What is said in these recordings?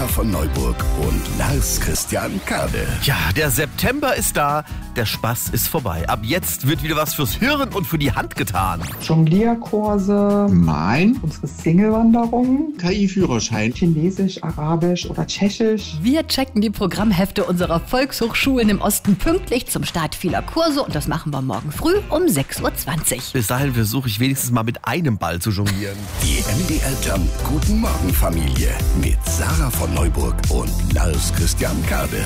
Sarah von Neuburg und Lars Christian Kade. Ja, der September ist da, der Spaß ist vorbei. Ab jetzt wird wieder was fürs Hirn und für die Hand getan. Jonglierkurse, unsere Single-Wanderung, KI-Führerschein, Chinesisch, Arabisch oder Tschechisch. Wir checken die Programmhefte unserer Volkshochschulen im Osten pünktlich zum Start vieler Kurse und das machen wir morgen früh um 6.20 Uhr. Bis dahin versuche ich wenigstens mal mit einem Ball zu jonglieren. Die MDR Jump Guten Morgen Familie mit Sarah von Neuburg und Lars Christian Kade.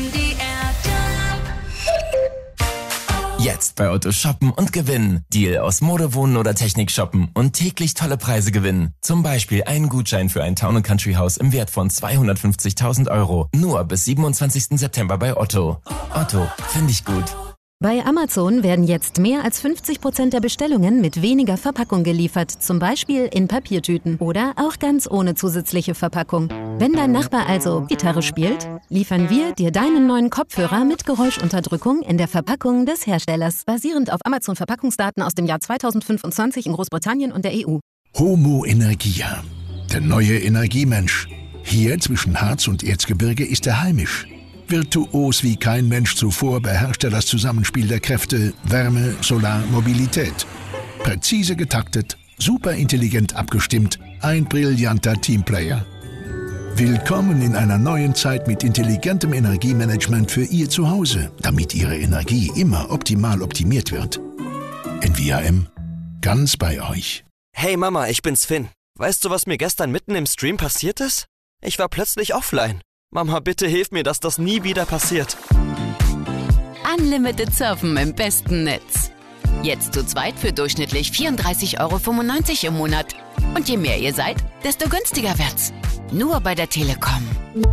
Jetzt bei Otto shoppen und gewinnen. Deal aus Mode, Wohnen oder Technik shoppen und täglich tolle Preise gewinnen. Zum Beispiel einen Gutschein für ein Town & Country Haus im Wert von 250.000 €. Nur bis 27. September bei Otto. Otto, finde ich gut. Bei Amazon werden jetzt mehr als 50% der Bestellungen mit weniger Verpackung geliefert, zum Beispiel in Papiertüten oder auch ganz ohne zusätzliche Verpackung. Wenn dein Nachbar also Gitarre spielt, liefern wir dir deinen neuen Kopfhörer mit Geräuschunterdrückung in der Verpackung des Herstellers, basierend auf Amazon-Verpackungsdaten aus dem Jahr 2025 in Großbritannien und der EU. Homo Energia, der neue Energiemensch. Hier zwischen Harz und Erzgebirge ist er heimisch. Virtuos wie kein Mensch zuvor beherrscht er das Zusammenspiel der Kräfte Wärme, Solar, Mobilität. Präzise getaktet, super intelligent abgestimmt, ein brillanter Teamplayer. Willkommen in einer neuen Zeit mit intelligentem Energiemanagement für Ihr Zuhause, damit Ihre Energie immer optimal optimiert wird. NVIM, ganz bei euch. Hey Mama, ich bin's Finn. Weißt du, was mir gestern mitten im Stream passiert ist? Ich war plötzlich offline. Mama, bitte hilf mir, dass das nie wieder passiert. Unlimited Surfen im besten Netz. Jetzt zu zweit für durchschnittlich 34,95 € im Monat. Und je mehr ihr seid, desto günstiger wird's. Nur bei der Telekom.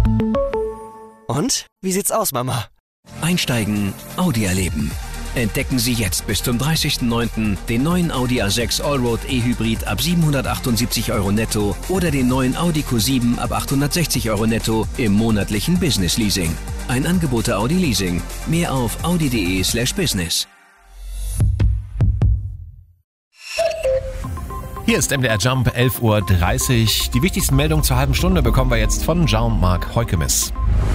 Und? Wie sieht's aus, Mama? Einsteigen, Audi erleben. Entdecken Sie jetzt bis zum 30.09. den neuen Audi A6 Allroad E-Hybrid ab 778 € netto oder den neuen Audi Q7 ab 860 € netto im monatlichen Business Leasing. Ein Angebot der Audi Leasing. Mehr auf audi.de/business. Hier ist MDR Jump, 11.30 Uhr. Die wichtigsten Meldungen zur halben Stunde bekommen wir jetzt von Jean-Marc Heukemis.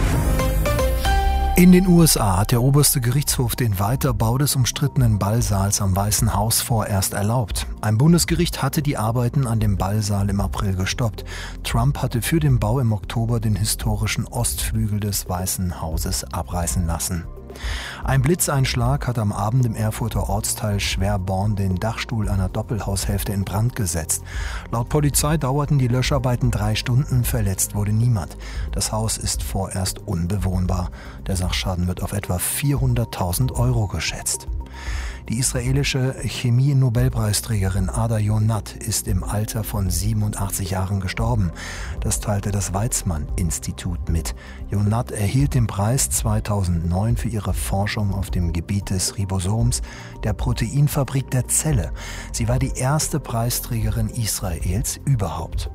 In den USA hat der oberste Gerichtshof den Weiterbau des umstrittenen Ballsaals am Weißen Haus vorerst erlaubt. Ein Bundesgericht hatte die Arbeiten an dem Ballsaal im April gestoppt. Trump hatte für den Bau im Oktober den historischen Ostflügel des Weißen Hauses abreißen lassen. Ein Blitzeinschlag hat am Abend im Erfurter Ortsteil Schwerborn den Dachstuhl einer Doppelhaushälfte in Brand gesetzt. Laut Polizei dauerten die Löscharbeiten 3 Stunden, verletzt wurde niemand. Das Haus ist vorerst unbewohnbar. Der Sachschaden wird auf etwa 400.000 € geschätzt. Die israelische Chemie-Nobelpreisträgerin Ada Yonath ist im Alter von 87 Jahren gestorben. Das teilte das Weizmann-Institut mit. Yonath erhielt den Preis 2009 für ihre Forschung auf dem Gebiet des Ribosoms, der Proteinfabrik der Zelle. Sie war die erste Preisträgerin Israels überhaupt.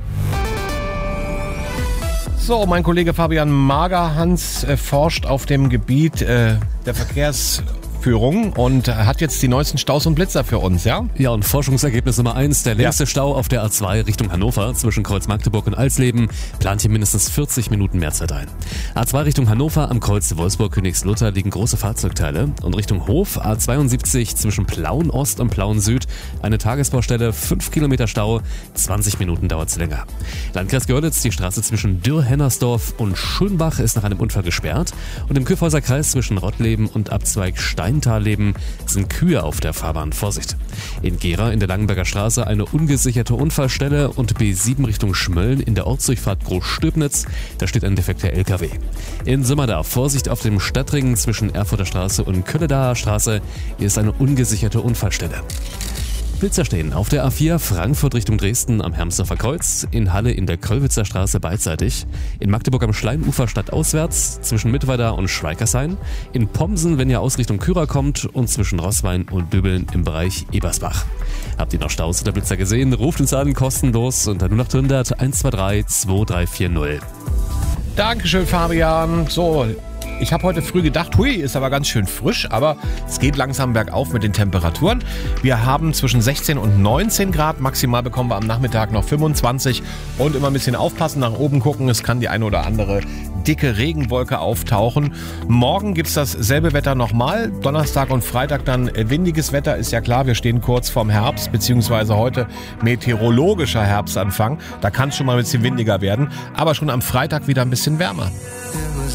So, mein Kollege Fabian Magerhans forscht auf dem Gebiet der Verkehrsführung und hat jetzt die neuesten Staus und Blitzer für uns, ja? Ja, und Forschungsergebnis Nummer 1, der längste Stau auf der A2 Richtung Hannover zwischen Kreuz Magdeburg und Alsleben plant hier mindestens 40 Minuten mehr Zeit ein. A2 Richtung Hannover am Kreuz Wolfsburg-Königslutter liegen große Fahrzeugteile und Richtung Hof A72 zwischen Plauen Ost und Plauen Süd eine Tagesbaustelle, 5 Kilometer Stau, 20 Minuten dauert's länger. Landkreis Görlitz, die Straße zwischen Dürr-Hennersdorf und Schönbach ist nach einem Unfall gesperrt und im Kyffhäuser Kreis zwischen Rottleben und Abzweig Steintalleben sind Kühe auf der Fahrbahn. Vorsicht. In Gera in der Langenberger Straße eine ungesicherte Unfallstelle und B7 Richtung Schmölln in der Ortsdurchfahrt Großstöbnitz. Da steht ein defekter LKW. In Simmerdar Vorsicht auf dem Stadtring zwischen Erfurter Straße und Kölledaer Straße. Hier ist eine ungesicherte Unfallstelle. Blitzer stehen auf der A4 Frankfurt Richtung Dresden am Hermsdorfer Kreuz, in Halle in der Kröllwitzer Straße beidseitig, in Magdeburg am Schleinufer stadtauswärts zwischen Mittweida und Schweikershain, in Pomsen, wenn ihr aus Richtung Kyra kommt und zwischen Roßwein und Döbeln im Bereich Ebersbach. Habt ihr noch Staus oder Blitzer gesehen? Ruft uns an, kostenlos unter 0800 123 2340. Dankeschön, Fabian. So, Ich habe heute früh gedacht, hui, ist aber ganz schön frisch, aber es geht langsam bergauf mit den Temperaturen. Wir haben zwischen 16 und 19 Grad, maximal bekommen wir am Nachmittag noch 25 und immer ein bisschen aufpassen, nach oben gucken, es kann die eine oder andere dicke Regenwolke auftauchen. Morgen gibt's dasselbe Wetter nochmal, Donnerstag und Freitag dann windiges Wetter, ist ja klar, wir stehen kurz vorm Herbst, beziehungsweise heute meteorologischer Herbstanfang, da kann es schon mal ein bisschen windiger werden, aber schon am Freitag wieder ein bisschen wärmer.